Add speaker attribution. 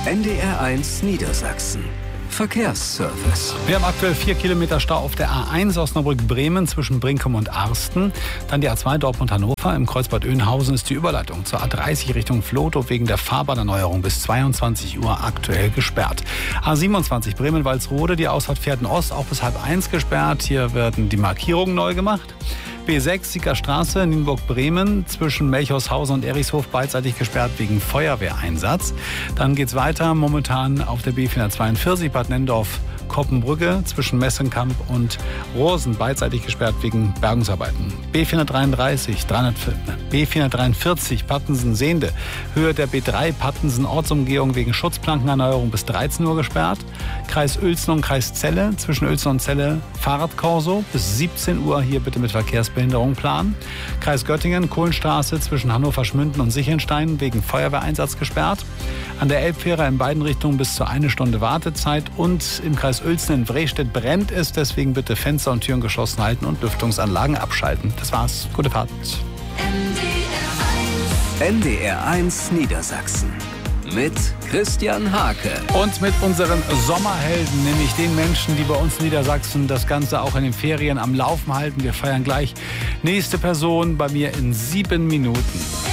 Speaker 1: NDR1 Niedersachsen. Verkehrsservice.
Speaker 2: Wir haben aktuell 4 Kilometer Stau auf der A1 Osnabrück-Bremen zwischen Brinkum und Arsten. Dann die A2 Dortmund-Hannover. Im Kreuzbad Oeynhausen ist die Überleitung zur A30 Richtung Vlotho wegen der Fahrbahnerneuerung bis 22 Uhr aktuell gesperrt. A27 Bremen-Walsrode, die Ausfahrt Pferden-Ost, auch bis 12:30 gesperrt. Hier werden die Markierungen neu gemacht. B6 Siegerstraße, Nienburg-Bremen, zwischen Melchorshausen und Erichshof beidseitig gesperrt wegen Feuerwehreinsatz. Dann geht's weiter, momentan auf der B442 Bad Nennendorf-Koppenbrücke, zwischen Messenkamp und Rosen beidseitig gesperrt wegen Bergungsarbeiten. B443 Pattensen-Sehnde, Höhe der B3 Pattensen-Ortsumgehung wegen Schutzplankenerneuerung bis 13 Uhr gesperrt. Kreis Uelzen und Kreis Celle, zwischen Uelzen und Celle Fahrradkorso bis 17 Uhr, hier bitte mit Verkehrsbehinderung planen. Kreis Göttingen, Kohlenstraße zwischen Hannover-Schmünden und Sichelnstein wegen Feuerwehreinsatz gesperrt. An der Elbfähre in beiden Richtungen bis zu 1 Stunde Wartezeit. Und im Kreis Uelzen in Wrestedt brennt es, deswegen bitte Fenster und Türen geschlossen halten und Lüftungsanlagen abschalten. Das war's. Gute Fahrt.
Speaker 1: NDR1 Niedersachsen. Mit Christian Hake.
Speaker 2: Und mit unseren Sommerhelden, nämlich den Menschen, die bei uns in Niedersachsen das Ganze auch in den Ferien am Laufen halten. Wir feiern gleich nächste Person bei mir in 7 Minuten.